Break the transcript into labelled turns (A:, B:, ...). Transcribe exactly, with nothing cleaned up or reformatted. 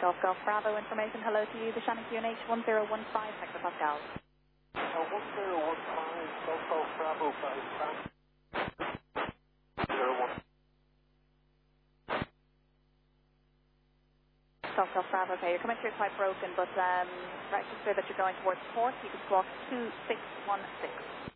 A: Golf Golf Bravo information. Hello to you, the Shannon Q N H one zero one five hectopascal.
B: Uh, one zero one five, Golf Golf Bravo five, zero one.
A: Golf Golf Bravo, okay, you're coming through quite broken, but um, register that you're going towards port. You can squawk two six one six.